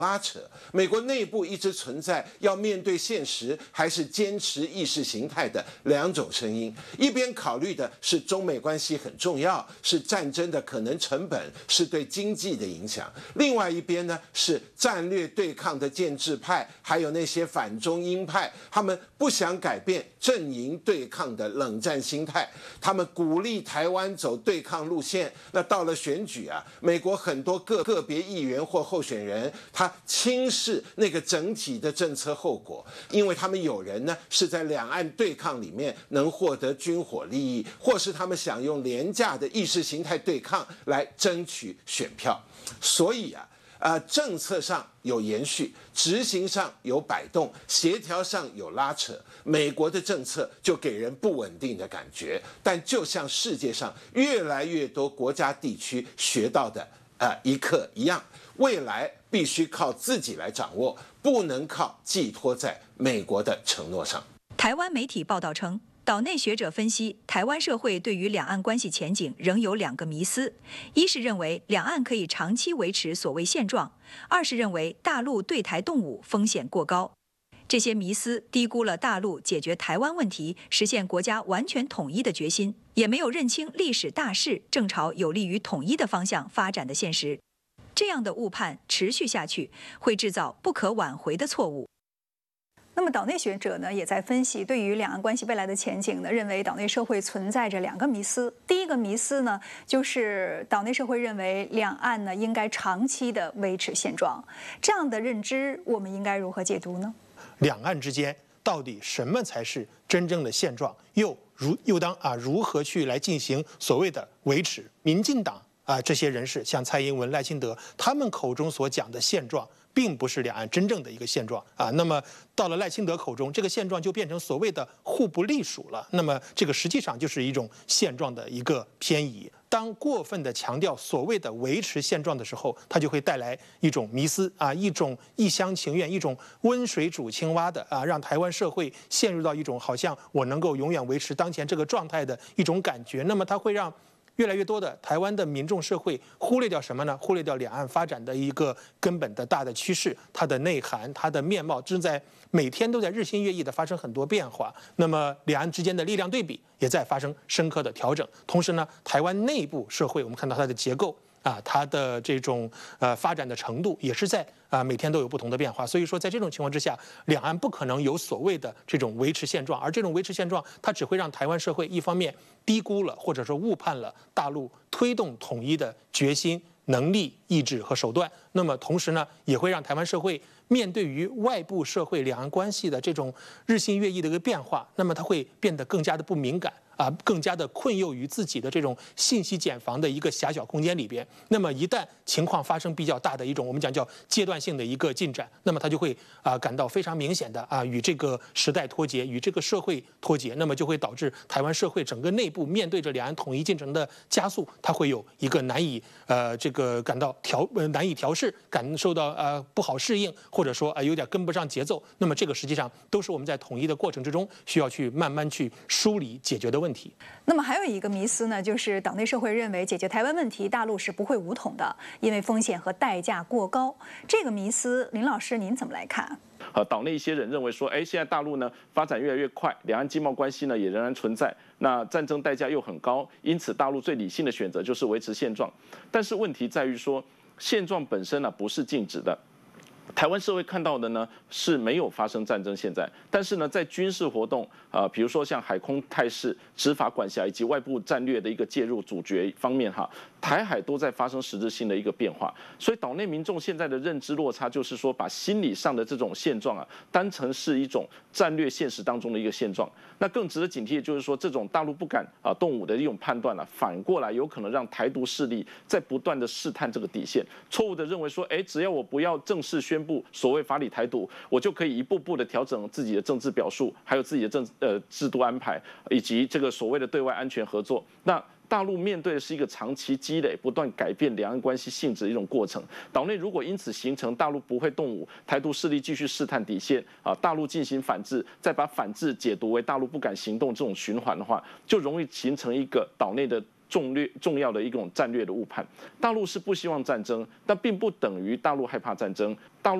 拉扯，美国内部一直存在要面对现实还是坚持意识形态的两种声音。一边考虑的是中美关系很重要，是战争的可能成本，是对经济的影响；另外一边呢是战略对抗的建制派，还有那些反中鹰派，他们不想改变阵营对抗的冷战心态，他们鼓励台湾走对抗路线。那到了选举啊，美国很多个别议员或候选人，他轻视那个整体的政策后果，因为他们有人呢是在两岸对抗里面能获得军火利益，或是他们想用廉价的意识形态对抗来争取选票。所以啊，政策上有延续，执行上有摆动，协调上有拉扯，美国的政策就给人不稳定的感觉。但就像世界上越来越多国家地区学到的一课一样，未来必须靠自己来掌握，不能靠寄托在美国的承诺上。 台湾媒体报道称，岛内学者分析，台湾社会对于两岸关系前景仍有2个迷思：一是认为两岸可以长期维持所谓现状；二是认为大陆对台动武风险过高。这些迷思低估了大陆解决台湾问题、实现国家完全统一的决心，也没有认清历史大势正朝有利于统一的方向发展的现实。这样的误判持续下去，会制造不可挽回的错误。 那么，岛内学者呢也在分析，对于两岸关系未来的前景呢，认为岛内社会存在着2个迷思。第一个迷思呢，就是岛内社会认为两岸呢应该长期的维持现状。这样的认知，我们应该如何解读呢？ 两岸之间到底什么才是真正的现状？又当如何去来进行所谓的维持？民进党这些人士，像蔡英文、赖清德，他们口中所讲的现状，并不是两岸真正的一个现状那么到了赖清德口中，这个现状就变成所谓的互不隶属了。那么这个实际上就是一种现状的一个偏移。当过分的强调所谓的维持现状的时候，它就会带来一种迷思一种一厢情愿、一种温水煮青蛙的让台湾社会陷入到一种好像我能够永远维持当前这个状态的一种感觉。那么它会让越来越多的台湾的民众社会忽略掉什么呢？忽略掉两岸发展的一个根本的大的趋势，它的内涵、它的面貌正在每天都在日新月异的发生很多变化。那么两岸之间的力量对比也在发生深刻的调整。同时呢，台湾内部社会我们看到它的结构它的这种发展的程度也是在每天都有不同的变化。所以说在这种情况之下，两岸不可能有所谓的这种维持现状，而这种维持现状它只会让台湾社会一方面低估了或者说误判了大陆推动统一的决心、能力、意志和手段。那么同时呢，也会让台湾社会面对于外部社会两岸关系的这种日新月异的一个变化，那么它会变得更加的不敏感更加的困囿于自己的这种信息茧房的一个狭小空间里边。那么一旦情况发生比较大的一种我们讲叫阶段性的一个进展，那么他就会感到非常明显的与这个时代脱节，与这个社会脱节，那么就会导致台湾社会整个内部面对着两岸统一进程的加速，它会有一个难以感到难以调试，感受到不好适应，或者说有点跟不上节奏。那么这个实际上都是我们在统一的过程之中需要去慢慢去梳理解决的问题。 那么还有一个迷思呢，就是岛内社会认为解决台湾问题，大陆是不会武统的，因为风险和代价过高。这个迷思，林老师您怎么来看？ 岛内一些人认为说，现在大陆呢发展越来越快，两岸经贸关系呢也仍然存在，那战争代价又很高，因此大陆最理性的选择就是维持现状。但是问题在于说，现状本身不是静止的。台湾社会看到的呢是没有发生战争现在，但是呢在军事活动比如说像海空态势、执法管辖以及外部战略的一个介入主角方面台海都在发生实质性的一个变化。所以岛内民众现在的认知落差就是说，把心理上的这种现状当成是一种战略现实当中的一个现状。那更值得警惕的就是说，这种大陆不敢动武的一种判断反过来有可能让台独势力在不断的试探这个底线，错误的认为说，只要我不要正式宣布所谓法理台独，我就可以一步步的调整自己的政治表述，还有自己的制度安排，以及这个所谓的对外安全合作。那大陆面对的是一个长期积累、不断改变两岸关系性质的一种过程。岛内如果因此形成大陆不会动武，台独势力继续试探底线大陆进行反制，再把反制解读为大陆不敢行动这种循环的话，就容易形成一个岛内的重要的一种战略的误判。大陆是不希望战争，但并不等于大陆害怕战争。大陆